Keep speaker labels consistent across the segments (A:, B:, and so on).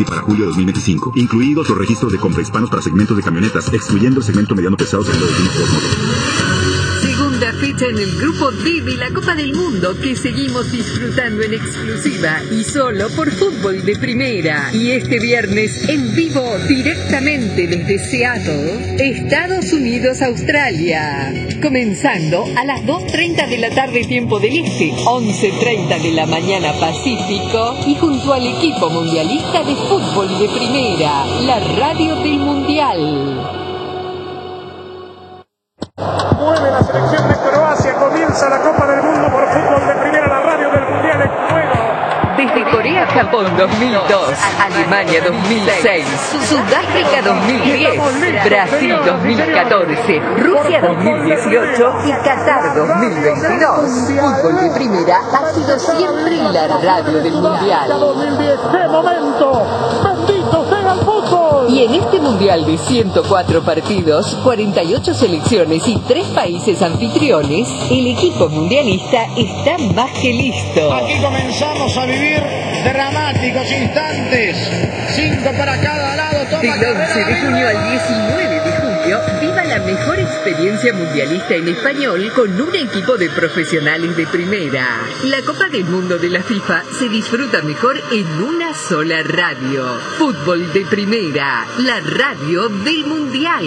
A: ISTI para julio de 2025, incluidos los registros de compra hispanos para segmentos de camionetas, excluyendo el segmento mediano pesado seguido de unos dos modelos.
B: Segunda fecha en el Grupo D de la Copa del Mundo que seguimos disfrutando en exclusiva y solo por Fútbol de Primera. Y este viernes en vivo directamente desde Seattle, Estados Unidos, Australia. Comenzando a las 2:30 de la tarde tiempo del Este, 11:30 de la mañana Pacífico y junto al equipo mundialista de Fútbol de Primera, la radio del Mundial.
C: Mueve la selección de Croacia, comienza la Copa del Mundo por Fútbol de Primera, la radio del Mundial en juego.
B: Desde Corea-Japón 2002, Alemania 2006, Sudáfrica 2010, Brasil 2014, Rusia 2018 y Qatar 2022. Fútbol de Primera ha sido siempre la radio del Mundial.
C: 2010, ¡qué momento! ¡Bendito sea el fútbol!
B: Y en este Mundial de 104 partidos, 48 selecciones y 3 países anfitriones, el equipo mundialista está más que listo.
D: Aquí comenzamos a vivir dramáticos instantes. 5 para cada lado.
B: Del 11 de junio al 19 de julio, viva la mejor experiencia mundialista en español con un equipo de profesionales de primera. La Copa del Mundo de la FIFA se disfruta mejor en una sola radio. Fútbol de Primera, la radio del Mundial.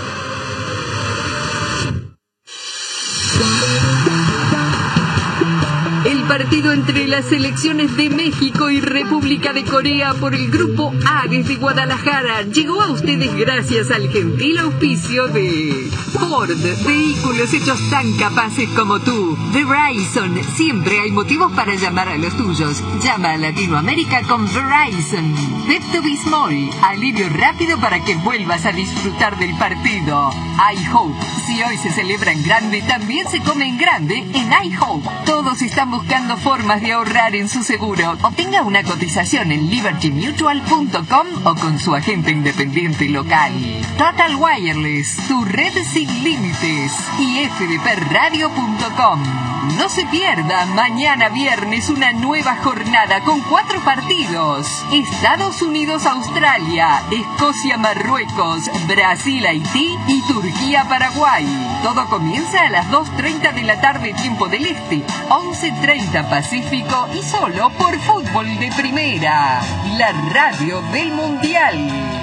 B: El partido entre las selecciones de México y República de Corea por el Grupo A desde Guadalajara llegó a ustedes gracias al gentil auspicio de Ford, vehículos hechos tan capaces como tú. Verizon, siempre hay motivos para llamar a los tuyos. Llama a Latinoamérica con Verizon. Pepto Bismol, alivio rápido para que vuelvas a disfrutar del partido. iHope, si hoy se celebra en grande, también se come en grande en iHope. Todos están buscando formas de ahorrar en su seguro. Obtenga una cotización en libertymutual.com o con su agente independiente local. Total Wireless, tu red sin límites. Y fdpradio.com. No se pierda mañana viernes una nueva jornada con 4 partidos. Estados Unidos, Australia, Escocia, Marruecos, Brasil, Haití y Turquía, Paraguay. Todo comienza a las 2:30 de la tarde tiempo del Este, 11:30 Pacífico y solo por Fútbol de Primera, la radio del Mundial.